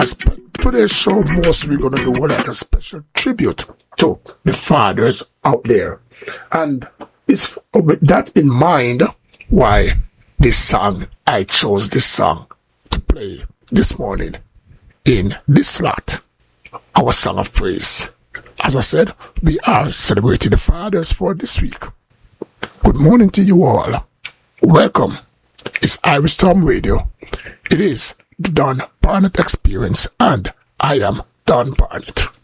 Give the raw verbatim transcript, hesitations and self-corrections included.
spe- today's show, most we're gonna do like a special tribute to the fathers out there, and it's with that in mind why this song I chose this song to play this morning in this slot, our song of praise. As I said, we are celebrating the fathers for this week. Good morning to you all. Welcome. It's Irish Storm Radio. It is the Don Barnett Experience, and I am Don Barnett.